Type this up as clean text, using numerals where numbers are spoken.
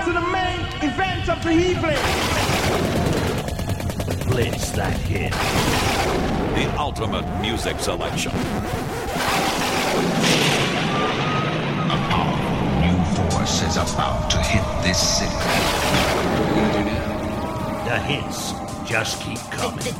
to the main event of the evening. Blitz that hit. The ultimate music selection. A powerful new force is about to hit this city. The hits just keep coming.